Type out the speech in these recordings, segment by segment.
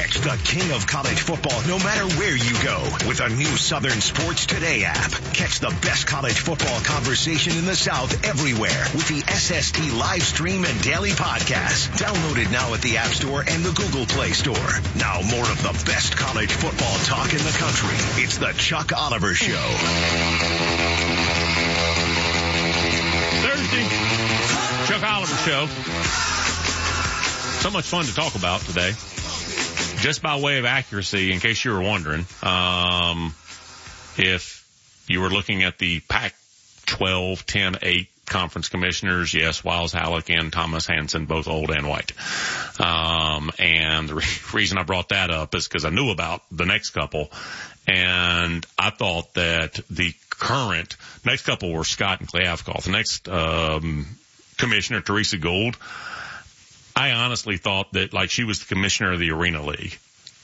Catch the king of college football no matter where you go with a new Southern Sports Today app. Catch the best college football conversation in the South everywhere with the SST live stream and daily podcast. Download it now at the App Store and the Google Play Store. Now more of the best college football talk in the country. It's the Chuck Oliver Show. Thursday, Chuck Oliver Show. So much fun to talk about today. Just by way of accuracy, in case you were wondering, if you were looking at the Pac-12 10-8 conference commissioners, yes, Wiles Halleck and Thomas Hansen, both old and white. And the reason I brought that up is because I knew about the next couple, and I thought that the next couple were Scott and Clay Avkoff. The next commissioner, Teresa Gould, I honestly thought that, like, she was the commissioner of the Arena League.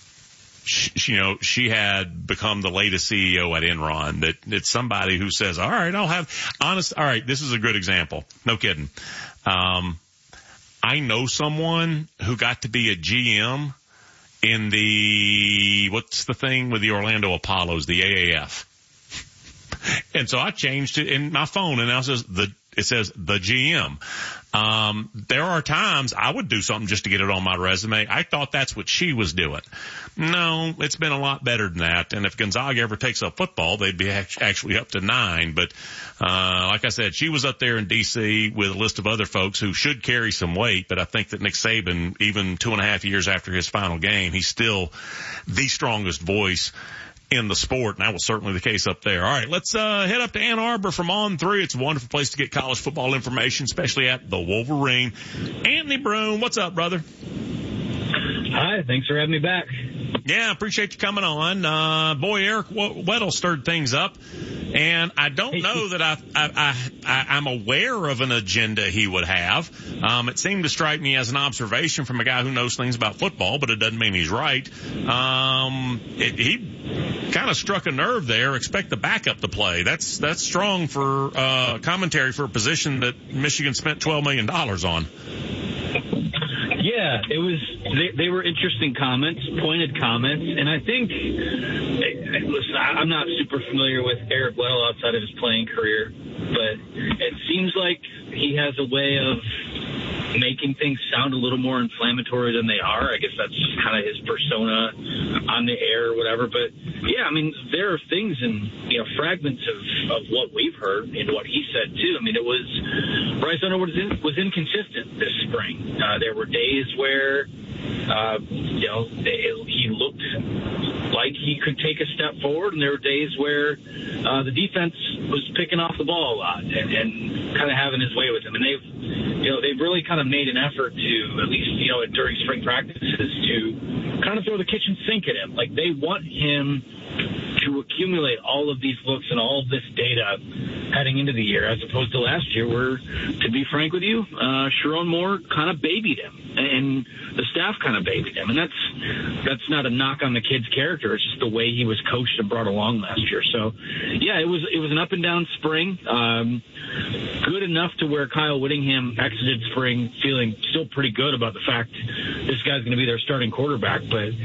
She had become the latest CEO at Enron. That it's somebody who says, all right, this is a good example. No kidding. I know someone who got to be a GM in what's the thing with the Orlando Apollos, the AAF. And so I changed it in my phone, and now it says the GM. There are times I would do something just to get it on my resume. I thought that's what she was doing. No, it's been a lot better than that. And if Gonzaga ever takes up football, they'd be actually up to 9. But, like I said, she was up there in DC with a list of other folks who should carry some weight. But I think that Nick Saban, even 2.5 years after his final game, he's still the strongest voice in the sport, and that was certainly the case up there. All right, let's head up to Ann Arbor from On3. It's a wonderful place to get college football information, especially at the Wolverine. Anthony Broom, what's up, brother? Hi, thanks for having me back. Yeah, appreciate you coming on. Boy, Eric Weddle stirred things up, and I don't know that I'm aware of an agenda he would have. It seemed to strike me as an observation from a guy who knows things about football, but it doesn't mean he's right. He kind of struck a nerve there. Expect the backup to play. That's strong for commentary for a position that Michigan spent $12 million on. Yeah, they were interesting comments, pointed comments, and I think, listen, I'm not super familiar with Eric Weddle outside of his playing career, but it seems like he has a way of making things sound a little more inflammatory than they are. I guess that's just kind of his persona on the air or whatever. But, yeah, I mean, there are things and, fragments of what we've heard and what he said, too. I mean, it was Bryce Underwood was inconsistent this spring. There were days where, he looked like he could take a step forward, and there were days where the defense was picking off the ball a lot and kind of having his way with him. And they've really kind of made an effort to, at least, during spring practices, to kind of throw the kitchen sink at him. Like, they want him to accumulate all of these looks and all of this data heading into the year, as opposed to last year where, to be frank with you, Sharon Moore kind of babied him, and the staff kind of babied him. And that's not a knock on the kid's character. It's just the way he was coached and brought along last year. So, yeah, it was an up and down spring. Good enough to where Kyle Whittingham exited spring feeling still pretty good about the fact this guy's going to be their starting quarterback. But,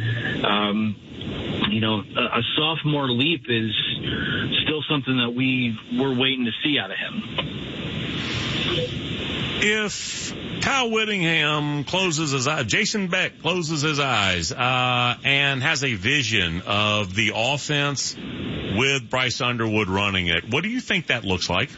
a sophomore leap is still something that we're waiting to see out of him. If Kyle Whittingham closes his eyes, Jason Beck closes his eyes, and has a vision of the offense with Bryce Underwood running it, what do you think that looks like?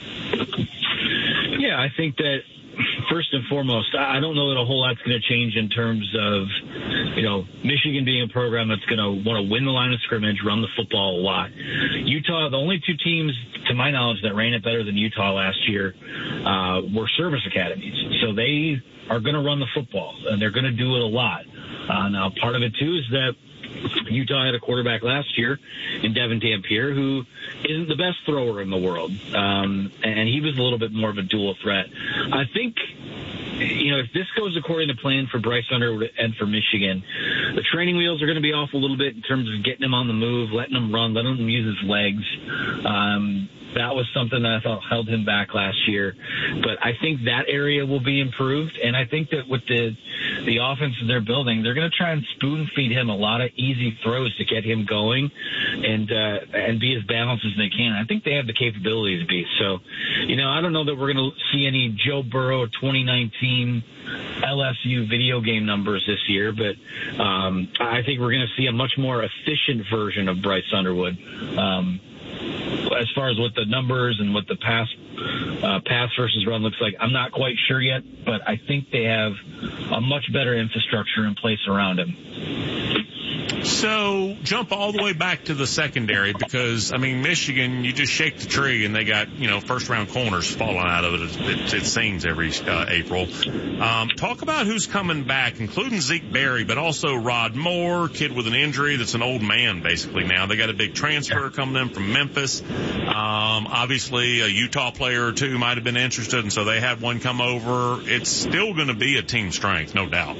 Yeah, I think that first and foremost, I don't know that a whole lot's going to change in terms of, Michigan being a program that's going to want to win the line of scrimmage, run the football a lot. Utah, the only two teams, to my knowledge, that ran it better than Utah last year were service academies. So they are going to run the football, and they're going to do it a lot. Now, part of it, too, is that Utah had a quarterback last year in Devin Dampier who isn't the best thrower in the world. And he was a little bit more of a dual threat. I think, if this goes according to plan for Bryce Underwood and for Michigan, the training wheels are going to be off a little bit in terms of getting him on the move, letting him run, letting him use his legs. That was something that I thought held him back last year. But I think that area will be improved. And I think that with the offense that they're building, they're going to try and spoon feed him a lot of easy throws to get him going and be as balanced as they can. I think they have the capability to be. So, I don't know that we're going to see any Joe Burrow 2019 LSU video game numbers this year, but I think we're going to see a much more efficient version of Bryce Underwood. As far as what the numbers and what the pass versus run looks like, I'm not quite sure yet, but I think they have a much better infrastructure in place around him. So jump all the way back to the secondary because, Michigan, you just shake the tree and they got, first-round corners falling out of it, it seems, every April. Talk about who's coming back, including Zeke Berry, but also Rod Moore, kid with an injury that's an old man basically now. They got a big transfer coming in from Memphis. Obviously, a Utah player or two might have been interested, and so they had one come over. It's still going to be a team strength, no doubt.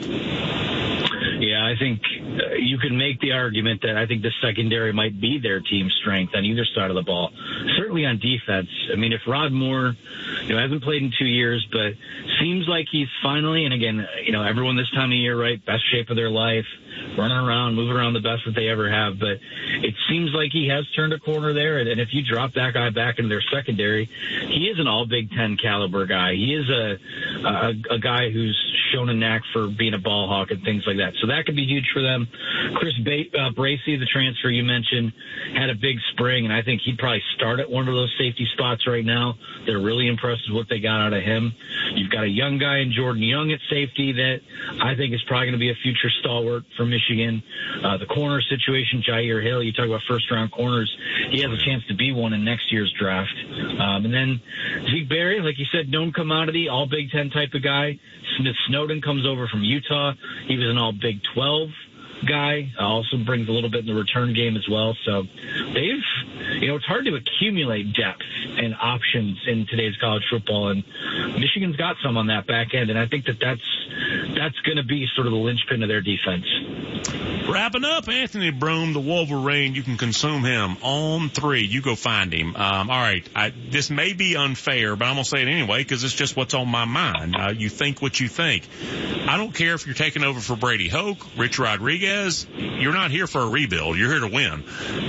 Yeah, I think you can make the argument that I think the secondary might be their team strength on either side of the ball. Certainly on defense. If Rod Moore, hasn't played in 2 years, but seems like he's finally, and again, everyone this time of year, right, best shape of their life, running around, moving around the best that they ever have. But it seems like he has turned a corner there. And if you drop that guy back into their secondary, he is an all Big Ten caliber guy. He is a guy who's shown a knack for being a ball hawk and things like that. So that could be huge for them. Chris Bracey, the transfer you mentioned, had a big spring, and I think he'd probably start at one of those safety spots right now. They're really impressed with what they got out of him. You've got a young guy in Jordan Young at safety that I think is probably going to be a future stalwart for Michigan. The corner situation, Jair Hill, you talk about first-round corners, he has a chance to be one in next year's draft. And then Zeke Berry, like you said, known commodity, all Big Ten type of guy. Smith Snowden comes over from Utah. He was an all Big 12 guy, also brings a little bit in the return game as well. So they've, it's hard to accumulate depth and options in today's college football, and Michigan's got some on that back end, and I think that's going to be sort of the linchpin of their defense. Wrapping up, Anthony Broome, the Wolverine. You can consume him on 3. You go find him. All right. This may be unfair, but I'm going to say it anyway because it's just what's on my mind. You think what you think. I don't care if you're taking over for Brady Hoke, Rich Rodriguez. You're not here for a rebuild. You're here to win.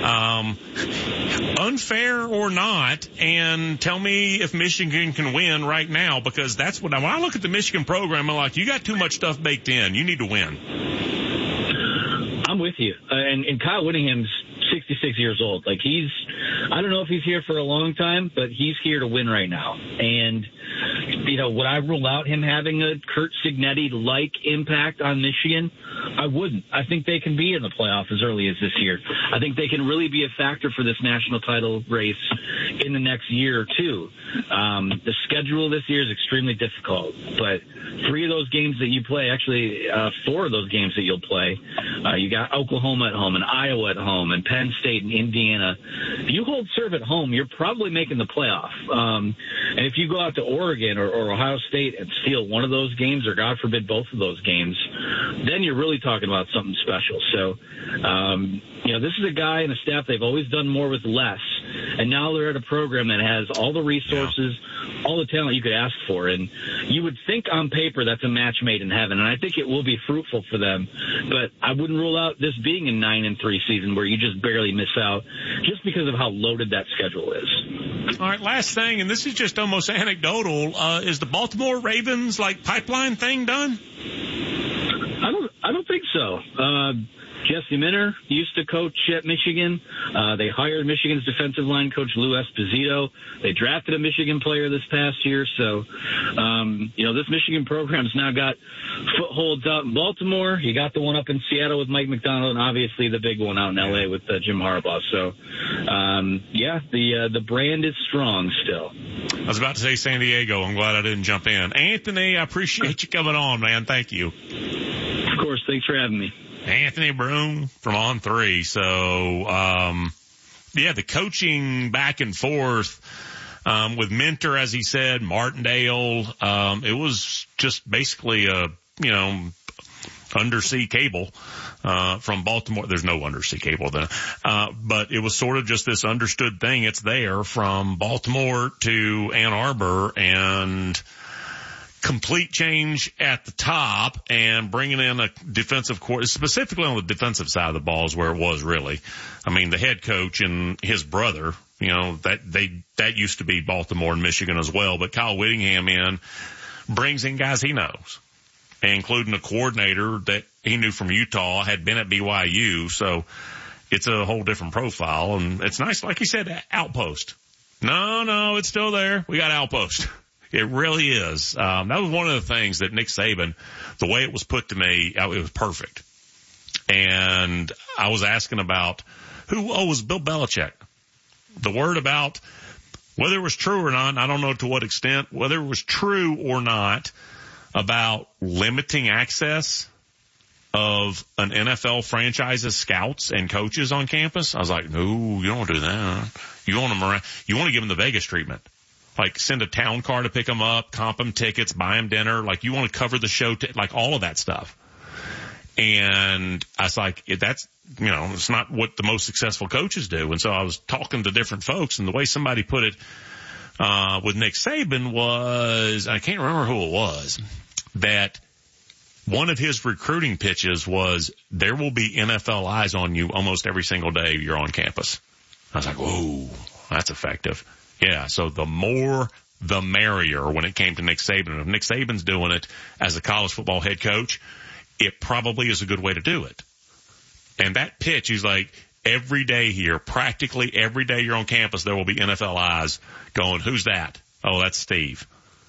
Unfair or not, and tell me if Michigan can win right now, because that's when I look at the Michigan program, I'm like, you got too much stuff baked in. You need to win. I'm with you. And Kyle Whittingham's 66 years old. Like, I don't know if he's here for a long time, but he's here to win right now. And, would I rule out him having a Curt Cignetti-like impact on Michigan? I wouldn't. I think they can be in the playoff as early as this year. I think they can really be a factor for this national title race in the next year or two. The schedule this year is extremely difficult, but 3 of those games that you play, actually 4 of those games that you'll play, you got Oklahoma at home and Iowa at home and Penn State and Indiana. If you hold serve at home, you're probably making the playoff. And if you go out to Oregon or Ohio State and steal one of those games, or God forbid both of those games, then you're really talking about something special. So, this is a guy and a staff, they've always done more with less. And now they're at a program that has all the resources, all the talent you could ask for. And you would think on paper that's a match made in heaven. And I think it will be fruitful for them. But I wouldn't rule out this being a 9-3 season where you just barely miss out just because of how loaded that schedule is. All right, last thing, and this is just almost anecdotal. Is the Baltimore Ravens, pipeline thing done? I don't think so. Jesse Minter used to coach at Michigan. They hired Michigan's defensive line coach Lou Esposito. They drafted a Michigan player this past year. So, this Michigan program's now got footholds out in Baltimore. You got the one up in Seattle with Mike McDonald, and obviously the big one out in L.A. with Jim Harbaugh. So, the brand is strong still. I was about to say San Diego. I'm glad I didn't jump in. Anthony, I appreciate you coming on, man. Thank you. Of course. Thanks for having me. Anthony Broome from On 3. So, the coaching back and forth with Minter, as he said, Martindale, it was just basically undersea cable from Baltimore. There's no undersea cable then, but it was sort of just this understood thing. It's there from Baltimore to Ann Arbor, and complete change at the top and bringing in a defensive court, specifically on the defensive side of the ball is where it was really. I mean, the head coach and his brother, that used to be Baltimore and Michigan as well, but Kyle Whittingham brings in guys he knows, including a coordinator that he knew from Utah, had been at BYU. So it's a whole different profile, and it's nice. Like you said, Outpost. No, it's still there. We got Outpost. It really is. That was one of the things that Nick Saban, the way it was put to me, it was perfect. And I was asking about it was Bill Belichick. The word about whether it was true or not, I don't know to what extent, whether it was true or not, about limiting access of an NFL franchise's scouts and coaches on campus. I was like, no, you don't do that. You want to give them the Vegas treatment. Like send a town car to pick them up, comp them tickets, buy them dinner. Like you want to cover the show, like all of that stuff. And I was like, that's, it's not what the most successful coaches do. And so I was talking to different folks, and the way somebody put it, with Nick Saban was, I can't remember who it was, that one of his recruiting pitches was there will be NFL eyes on you almost every single day you're on campus. I was like, whoa, that's effective. Yeah, so the more, the merrier when it came to Nick Saban. And if Nick Saban's doing it as a college football head coach, it probably is a good way to do it. And that pitch, he's like, every day here, practically every day you're on campus, there will be NFL eyes going, who's that? Oh, that's Steve.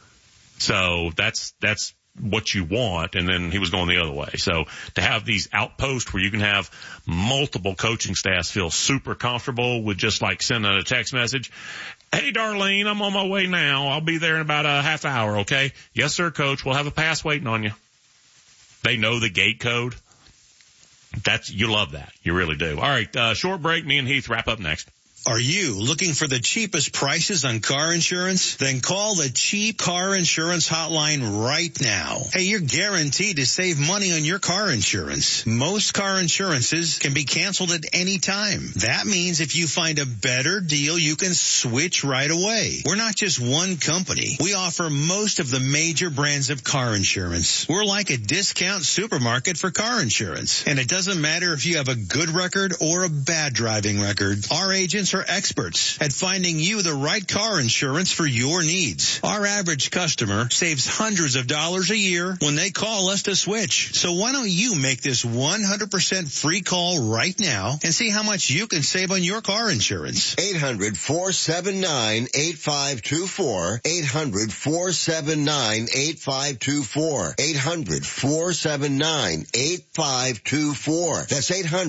So that's what you want. And then he was going the other way. So to have these outposts where you can have multiple coaching staffs feel super comfortable with just like sending a text message. Hey, Darlene, I'm on my way now. I'll be there in about a half hour. Okay. Yes, sir, coach. We'll have a pass waiting on you. They know the gate code. You love that. You really do. All right. Short break. Me and Heath wrap up next. Are you looking for the cheapest prices on car insurance? Then call the Cheap Car Insurance Hotline right now. Hey, you're guaranteed to save money on your car insurance. Most car insurances can be canceled at any time. That means if you find a better deal, you can switch right away. We're not just one company. We offer most of the major brands of car insurance. We're like a discount supermarket for car insurance. And it doesn't matter if you have a good record or a bad driving record. Our agents are experts at finding you the right car insurance for your needs. Our average customer saves hundreds of dollars a year when they call us to switch. So why don't you make this 100% free call right now and see how much you can save on your car insurance? 800-479-8524. 800-479-8524. 800-479-8524. That's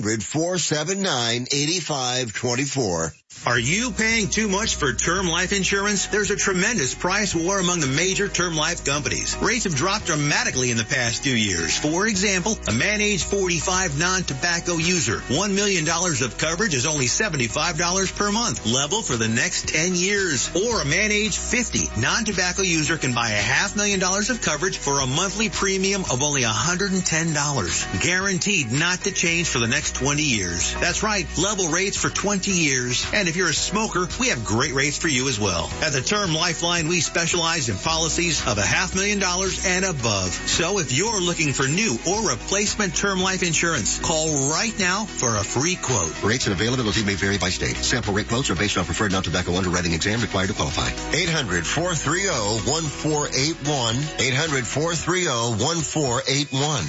800-479-8524. Are you paying too much for term life insurance? There's a tremendous price war among the major term life companies. Rates have dropped dramatically in the past few years. For example, a man age 45 non-tobacco user, $1 million of coverage is only $75 per month, level for the next 10 years. Or a man age 50 non-tobacco user can buy $500,000 of coverage for a monthly premium of only $110. Guaranteed not to change for the next 20 years. That's right, level rates for 20 years. And if you're a smoker, we have great rates for you as well. At the Term Lifeline, we specialize in policies of $500,000 and above. So if you're looking for new or replacement term life insurance, call right now for a free quote. Rates and availability may vary by state. Sample rate quotes are based on preferred non-tobacco underwriting exam required to qualify. 800-430-1481. 800-430-1481.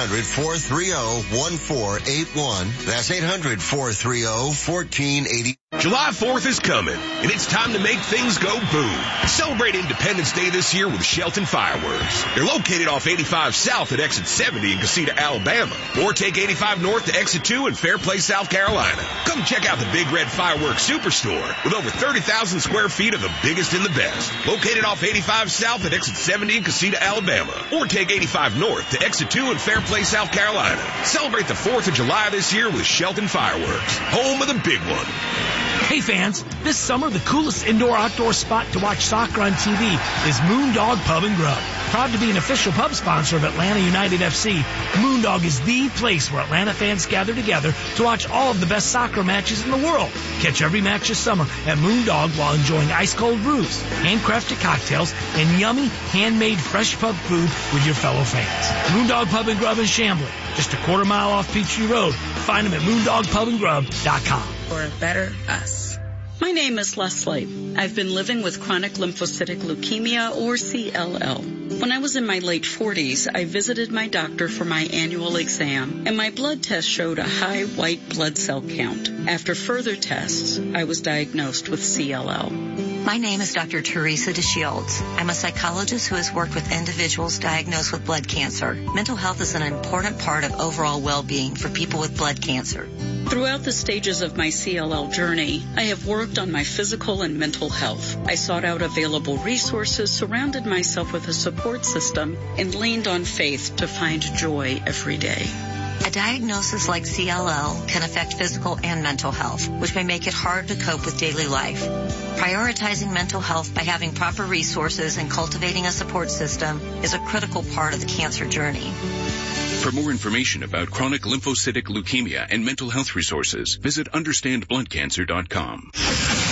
800-430-1481. That's 800-430-1480. July 4th is coming, and it's time to make things go boom. Celebrate Independence Day this year with Shelton Fireworks. They're located off 85 South at Exit 70 in Casita, Alabama. Or take 85 North to Exit 2 in Fairplay, South Carolina. Come check out the Big Red Fireworks Superstore with over 30,000 square feet of the biggest and the best. Located off 85 South at Exit 70 in Casita, Alabama. Or take 85 North to Exit 2 in Fairplay, South Carolina. Celebrate the 4th of July this year with Shelton Fireworks, home of the big one. Hey fans, this summer the coolest indoor-outdoor spot to watch soccer on TV is Moondog Pub and Grub. Proud to be an official pub sponsor of Atlanta United FC, Moondog is the place where Atlanta fans gather together to watch all of the best soccer matches in the world. Catch every match this summer at Moondog while enjoying ice-cold brews, handcrafted cocktails, and yummy, handmade fresh pub food with your fellow fans. Moondog Pub and Grub in Chamblee, just a quarter mile off Peachtree Road. Find them at moondogpubandgrub.com. For a better us. My name is Leslie. I've been living with chronic lymphocytic leukemia, or CLL. When I was in my late 40s, I visited my doctor for my annual exam, and my blood test showed a high white blood cell count. After further tests, I was diagnosed with CLL. My name is Dr. Teresa DeShields. I'm a psychologist who has worked with individuals diagnosed with blood cancer. Mental health is an important part of overall well-being for people with blood cancer. Throughout the stages of my CLL journey, I have worked on my physical and mental health. I sought out available resources, surrounded myself with a support system, and leaned on faith to find joy every day. A diagnosis like CLL can affect physical and mental health, which may make it hard to cope with daily life. Prioritizing mental health by having proper resources and cultivating a support system is a critical part of the cancer journey. For more information about chronic lymphocytic leukemia and mental health resources, visit understandbloodcancer.com.